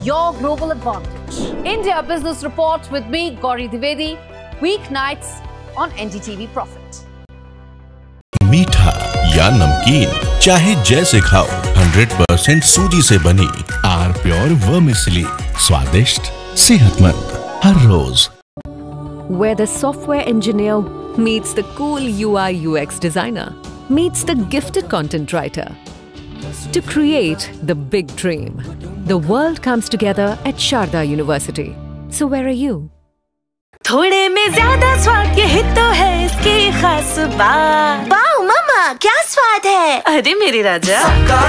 your global advantage. India Business Report with me, Gauri Dwivedi, weeknights on NDTV Profit. मीठा या नमकीन, चाहे जैसे खाओ, 100% सूजी से बनी आर प्योर वर्मिसेली, स्वादिष्ट, सेहतमंद हर रोज। Where the software engineer meets the cool UI UX designer, meets the gifted content writer. To create the big dream, the world comes together at Sharda University. So where are you? थोड़े में ज्यादा स्वाद, यही तो है इसकी खास बात। वाओ मम्मा, क्या स्वाद है। अरे मेरे राजा,